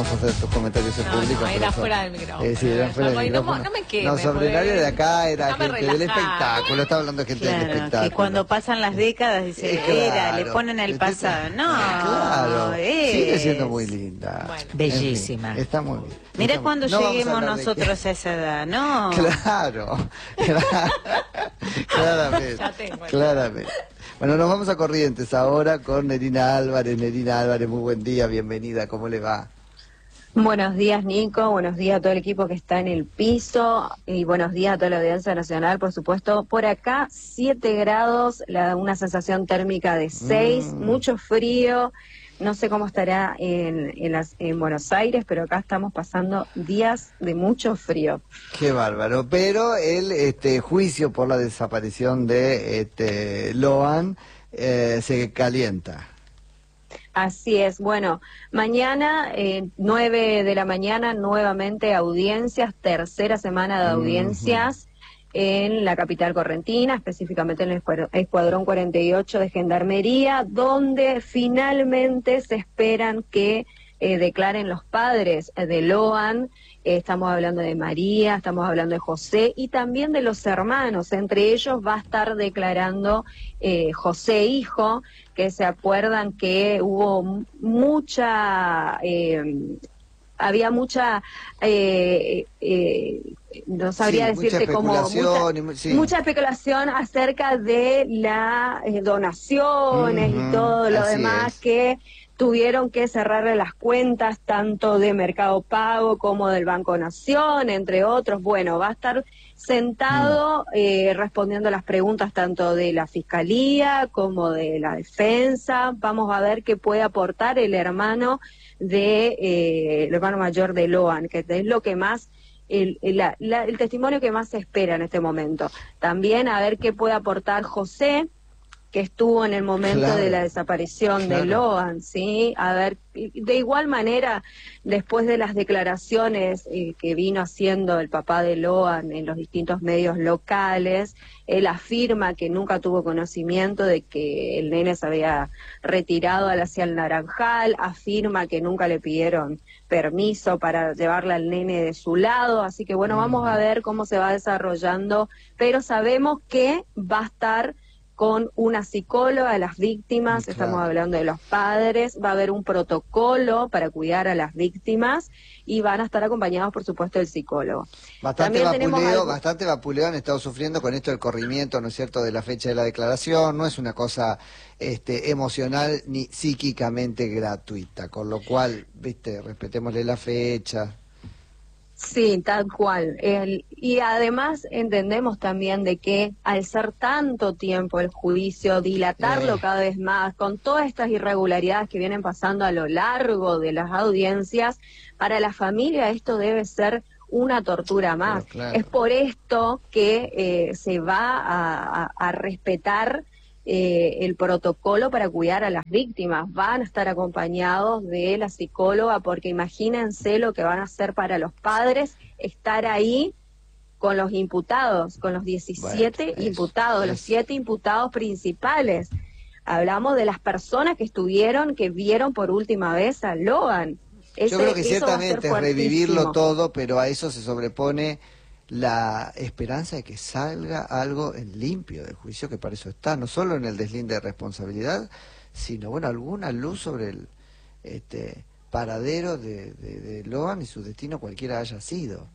vamos a hacer estos comentarios en público. No, era fuera del micrófono. Sí, era fuera del micrófono. No me queme. No, sobre el área de acá era gente del relajada. espectáculo, estaba hablando de gente del espectáculo. Que cuando pasan las décadas, dice, claro, le ponen el pasado. No, claro, sigue siendo muy linda. Bueno. Bellísima. En fin, está muy bien. Mira cuando no lleguemos nosotros a esa edad, ¿no? Claro, claramente, claramente. Bueno, nos vamos a Corrientes ahora con Nerina Álvarez. Nerina Álvarez, muy buen día, bienvenida, ¿cómo le va? Buenos días, Nico, buenos días a todo el equipo que está en el piso y buenos días a toda la audiencia nacional, por supuesto. Por acá, 7 grados, una sensación térmica de 6, mucho frío. No sé cómo estará en Buenos Aires, pero acá estamos pasando días de mucho frío. Qué bárbaro. Pero el juicio por la desaparición de Loan se calienta. Así es. Bueno, mañana, 9 de la mañana, nuevamente audiencias, tercera semana de audiencias en la capital correntina, específicamente en el Escuadrón 48 de Gendarmería, donde finalmente se esperan que declaren los padres de Loan. Estamos hablando de María, estamos hablando de José y también de los hermanos. Entre ellos va a estar declarando José hijo, que se acuerdan que hubo había mucha, no sabría decirte cómo, mucha especulación acerca de las donaciones y todo lo demás que tuvieron que cerrarle las cuentas tanto de Mercado Pago como del Banco Nación, entre otros. Bueno, va a estar sentado respondiendo a las preguntas tanto de la Fiscalía como de la Defensa. Vamos a ver qué puede aportar el hermano el hermano mayor de Loan, que es lo que más el testimonio que más se espera en este momento. También a ver qué puede aportar José, que estuvo en el momento de la desaparición de Loan, ¿sí? A ver, de igual manera, después de las declaraciones que vino haciendo el papá de Loan en los distintos medios locales, él afirma que nunca tuvo conocimiento de que el nene se había retirado hacia el Naranjal, afirma que nunca le pidieron permiso para llevarle al nene de su lado, así que bueno, vamos a ver cómo se va desarrollando, pero sabemos que va a estar con una psicóloga de las víctimas, estamos hablando de los padres, va a haber un protocolo para cuidar a las víctimas y van a estar acompañados, por supuesto, del psicólogo. Bastante vapuleo han estado sufriendo con esto del corrimiento, ¿no es cierto?, de la fecha de la declaración. No es una cosa emocional ni psíquicamente gratuita, con lo cual, viste, respetémosle la fecha. Sí, tal cual. Y además entendemos también de que al ser tanto tiempo el juicio, dilatarlo cada vez más, con todas estas irregularidades que vienen pasando a lo largo de las audiencias, para la familia esto debe ser una tortura más. Es por esto que se va a respetar el protocolo para cuidar a las víctimas. Van a estar acompañados de la psicóloga, porque imagínense lo que van a hacer para los padres, estar ahí con los imputados, con los 17 imputados, los 7 imputados principales. Hablamos de las personas que vieron por última vez a Loan. Yo creo que ciertamente es revivirlo todo, pero a eso se sobrepone la esperanza de que salga algo en limpio del juicio, que para eso está, no solo en el deslinde de responsabilidad, sino, bueno, alguna luz sobre el paradero de Loan y su destino, cualquiera haya sido.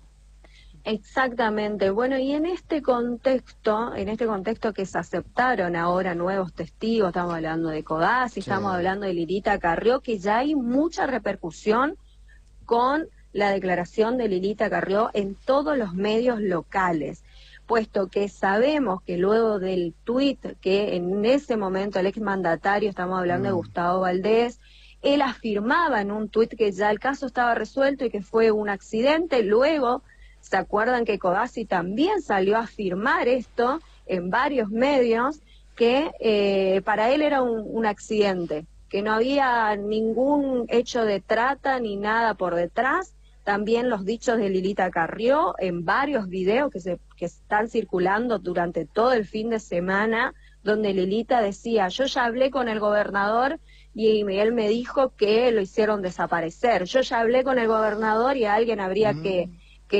Exactamente. Bueno, y en este contexto que se aceptaron ahora nuevos testigos, estamos hablando de Codazzi, estamos hablando de Lilita Carrió, que ya hay mucha repercusión con la declaración de Lilita Carrió en todos los medios locales, puesto que sabemos que luego del tuit que en ese momento el exmandatario, estamos hablando de Gustavo Valdés, él afirmaba en un tuit que ya el caso estaba resuelto y que fue un accidente. Luego, ¿se acuerdan que Codazzi también salió a afirmar esto en varios medios, que para él era un accidente, que no había ningún hecho de trata ni nada por detrás? También los dichos de Lilita Carrió en varios videos que están circulando durante todo el fin de semana, donde Lilita decía: yo ya hablé con el gobernador y él me dijo que lo hicieron desaparecer. Yo ya hablé con el gobernador y a alguien habría que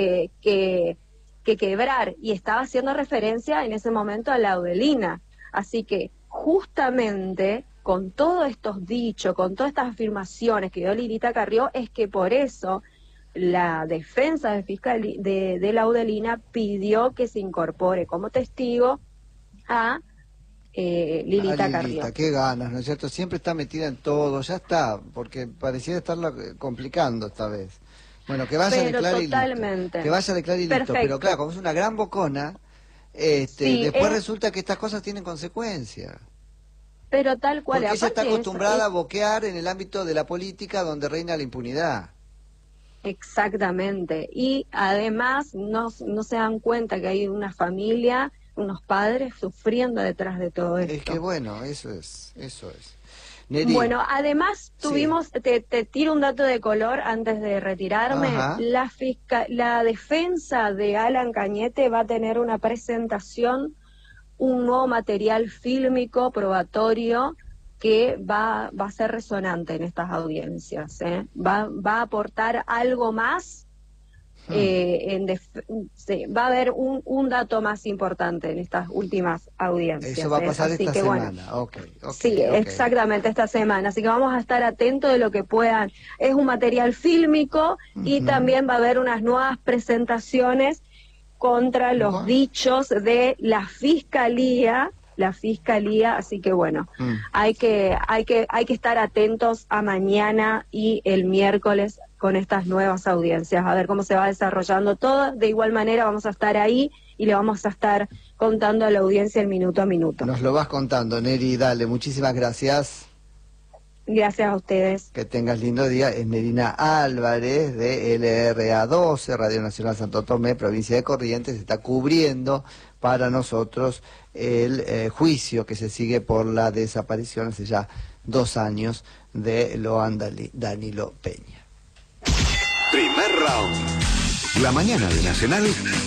quebrar, y estaba haciendo referencia en ese momento a la Laudelina. Así que justamente con todos estos dichos, con todas estas afirmaciones que dio Lilita Carrió, es que por eso la defensa de fiscal de Laudelina pidió que se incorpore como testigo a Lilita Carrió. Qué ganas, ¿no es cierto? Siempre está metida en todo, ya está, porque parecía estarla complicando esta vez. Bueno, que vaya a declarar y listo. Que vaya a declarar y listo. Pero claro, como es una gran bocona, sí, después resulta que estas cosas tienen consecuencias. Pero tal cual. Porque ella está acostumbrada a boquear en el ámbito de la política donde reina la impunidad. Exactamente. Y además no se dan cuenta que hay una familia, unos padres sufriendo detrás de todo esto. Es que bueno, eso es. Neri. Bueno, además tuvimos, sí. te tiro un dato de color antes de retirarme. La defensa de Alan Cañete va a tener una presentación, un nuevo material fílmico probatorio que va a ser resonante en estas audiencias. Va a aportar algo más. Sí, va a haber un dato más importante en estas últimas audiencias. Eso va a pasar esta semana. Bueno, sí, exactamente, esta semana. Así que vamos a estar atentos de lo que puedan. Es un material fílmico y también va a haber unas nuevas presentaciones contra los dichos de la fiscalía, así que bueno, hay que estar atentos a mañana y el miércoles con estas nuevas audiencias, a ver cómo se va desarrollando todo. De igual manera vamos a estar ahí y le vamos a estar contando a la audiencia el minuto a minuto. Nos lo vas contando, Neri, dale, muchísimas gracias. Gracias a ustedes. Que tengas lindo día. Es Nerina Álvarez de LRA12, Radio Nacional Santo Tomé, provincia de Corrientes, está cubriendo para nosotros el juicio que se sigue por la desaparición hace ya 2 años de Loan Danilo Peña. Primer round. La mañana de Nacional